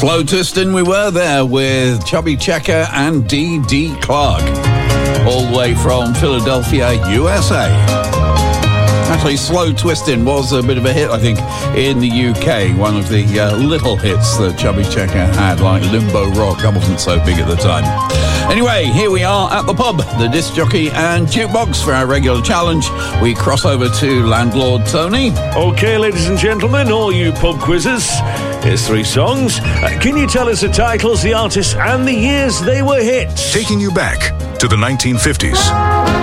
Slow twisting we were there with Chubby Checker and D.D. Clark, all the way from Philadelphia, USA. Actually, Slow Twisting was a bit of a hit, I think, in the UK. One of the little hits that Chubby Checker had, like Limbo Rock. That wasn't so big at the time. Anyway, here we are at the pub, the disc jockey and jukebox for our regular challenge. We cross over to Landlord Tony. OK, ladies and gentlemen, all you pub quizzes, here's 3 songs. Can you tell us the titles, the artists, and the years they were hits? Taking you back to the 1950s.